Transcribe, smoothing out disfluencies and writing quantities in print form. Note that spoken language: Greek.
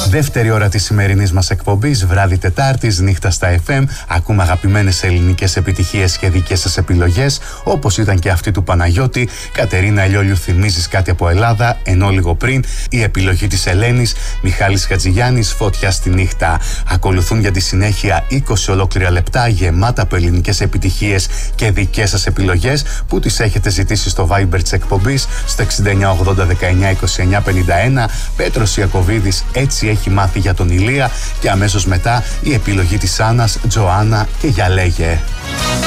Δεύτερη ώρα της σημερινής μας εκπομπής, βράδυ Τετάρτης, νύχτα στα FM. Ακούμε αγαπημένες ελληνικές επιτυχίες και δικές σας επιλογές, όπως ήταν και αυτή του Παναγιώτη. Κατερίνα Ελιόλιου, θυμίζεις κάτι από Ελλάδα, ενώ λίγο πριν η επιλογή της Ελένης, Μιχάλης Χατζηγιάννης, Φωτιά στη νύχτα. Ακολουθούν για τη συνέχεια 20 ολόκληρα λεπτά γεμάτα από ελληνικές επιτυχίες και δικές σας επιλογές που τις έχετε ζητήσει στο Viber της εκπομπής στο 6980192951. Πέτρος Ιακωβίδης, έτσι έχει μάθει για τον Ηλία, και αμέσως μετά η επιλογή της Άννας, Τζοάννα και για λέγε.